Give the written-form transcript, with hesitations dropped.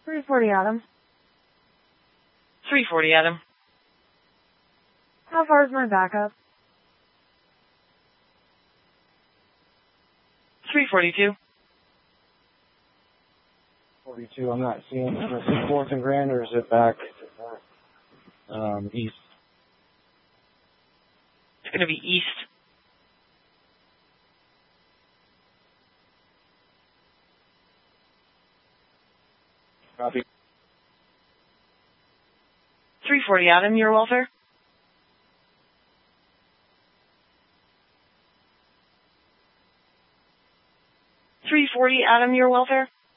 340 Adam. 340 Adam. How far is my backup? 342. 42, I'm not seeing it. Is it 4th and Grand or is it back east? It's going to be east. Copy. 340 Adam, your welfare. 340 Adam, your welfare.